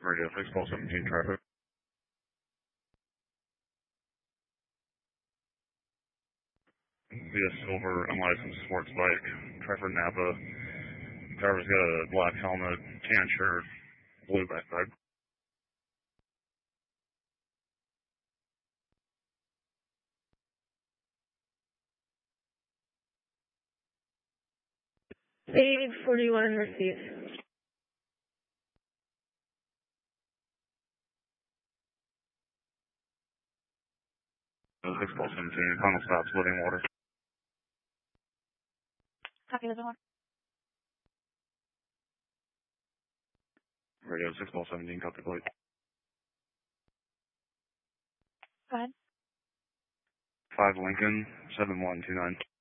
Radio 6 Ball 17 traffic. Via silver unlicensed sports bike. Traffic Napa. Driver's got a black helmet, tan shirt, blue backpack. A41 received. 6 Ball 17, final stop, splitting water. Copy, Livermore. Radio 6 Ball 17, copy plate. Go ahead. 5 Lincoln, 7129.